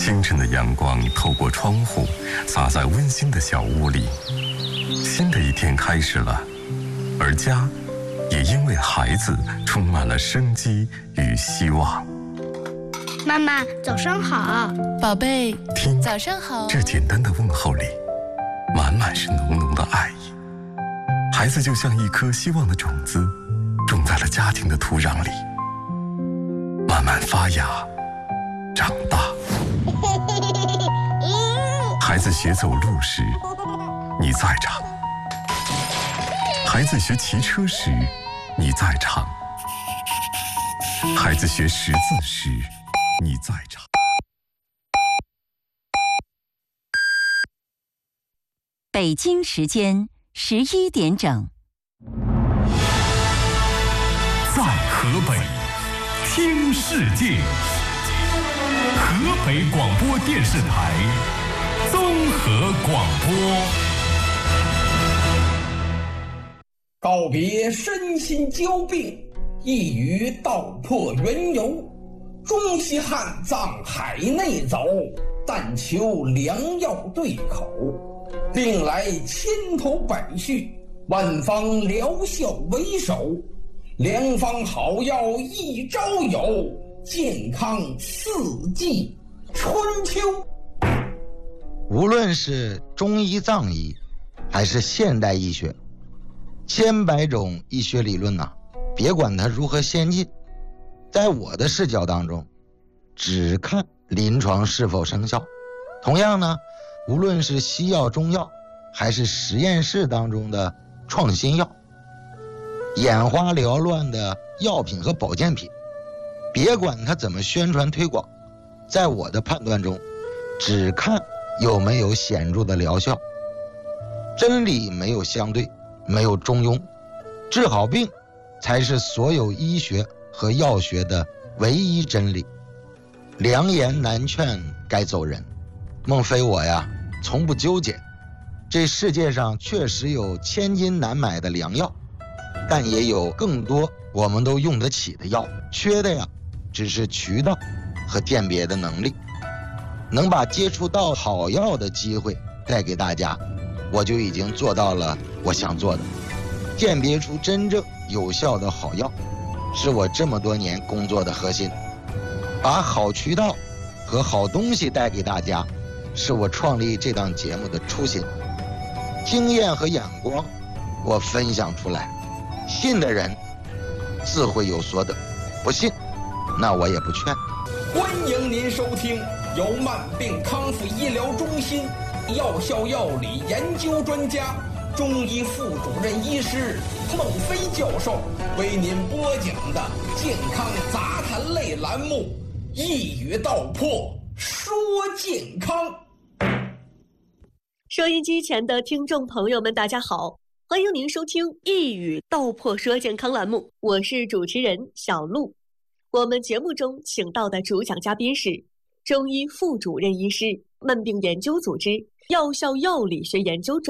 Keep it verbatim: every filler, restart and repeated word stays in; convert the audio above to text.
清晨的阳光透过窗户洒在温馨的小屋里，新的一天开始了，而家也因为孩子充满了生机与希望。 妈妈，早上好。 宝贝， 听， 早上好。 这简单的问候里，满满是浓浓的爱意。孩子就像一颗希望的种子，种在了家庭的土壤里，慢慢发芽，长大。孩子学走路时，你在场；孩子学骑车时，你在场；孩子学识字时，你在场。 北京时间十一点整， 在河北听世界，河北广播电视台综合广播。 告别身心交病，一语道破缘由。中西汉藏海内走，但求良药对口。病来千头百绪，万方疗效为首。良方好药一朝有，健康四季春秋。 无论是中医藏医还是现代医学，千百种医学理论呐、啊，别管它如何先进，在我的视角当中，只看临床是否生效。同样呢，无论是西药中药还是实验室当中的创新药，眼花缭乱的药品和保健品，别管它怎么宣传推广，在我的判断中，只看有没有显著的疗效。真理没有相对，没有中庸，治好病才是所有医学和药学的唯一真理。良言难劝该走人，孟非我呀从不纠结。这世界上确实有千金难买的良药，但也有更多我们都用得起的药，缺的呀只是渠道和鉴别的能力。能把接触到好药的机会带给大家，我就已经做到了我想做的。鉴别出真正有效的好药，是我这么多年工作的核心。把好渠道和好东西带给大家，是我创立这档节目的初心。经验和眼光我分享出来，信的人自会有所得，不信那我也不劝。 欢迎您收听由慢病康复医疗中心药效药理研究专家、中医副主任医师孟非教授为您播讲的健康杂谈类栏目，一语道破说健康。 收音机前的听众朋友们大家好，欢迎您收听一语道破说健康栏目，我是主持人小璐。我们节目中请到的主讲嘉宾是中医副主任医师、慢病研究组织药效药理学研究专